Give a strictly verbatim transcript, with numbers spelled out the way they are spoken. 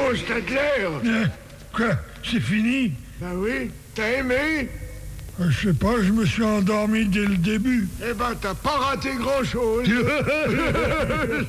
Oh, Stadler! Euh, quoi? C'est fini? Ben oui, t'as aimé? Euh, Je sais pas, je me suis endormi dès le début. Eh ben, t'as pas raté grand-chose.